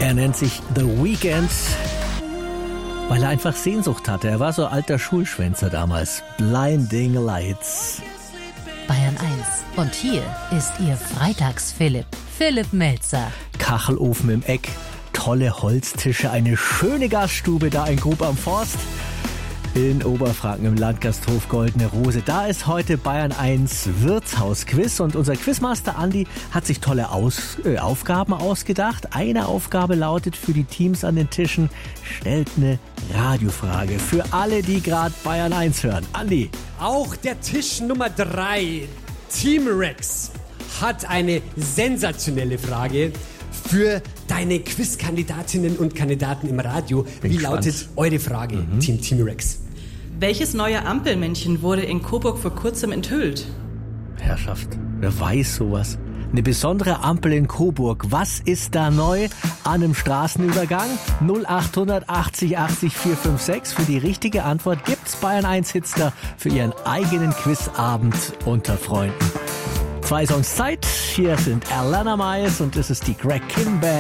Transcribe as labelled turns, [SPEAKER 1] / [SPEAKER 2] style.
[SPEAKER 1] Er nennt sich The Weeknd, weil er einfach Sehnsucht hatte. Er war so alter Schulschwänzer damals. Blinding Lights.
[SPEAKER 2] Bayern 1. Und hier ist Ihr Freitags-Philipp. Philipp Melzer.
[SPEAKER 1] Kachelofen im Eck, tolle Holztische, eine schöne Gaststube da in Grub am Forst. In Oberfranken im Landgasthof Goldene Rose. Da ist heute Bayern 1 Wirtshausquiz und unser Quizmaster Andi hat sich tolle Aufgaben ausgedacht. Eine Aufgabe lautet für die Teams an den Tischen, stellt eine Radiofrage für alle, die gerade Bayern 1 hören. Andi.
[SPEAKER 3] Auch der Tisch Nummer 3, Team Rex, hat eine sensationelle Frage für deine Quizkandidatinnen und Kandidaten im Radio. Wie lautet eure Frage, Team Rex?
[SPEAKER 4] Welches neue Ampelmännchen wurde in Coburg vor kurzem enthüllt?
[SPEAKER 1] Herrschaft, wer weiß sowas? Eine besondere Ampel in Coburg. Was ist da neu an einem Straßenübergang? 0800 80 80 456. Für die richtige Antwort gibt's Bayern 1 Hitster für ihren eigenen Quizabend unter Freunden. 2 Songs Zeit. Hier sind Alana Miles und das ist die Greg Kinn Band.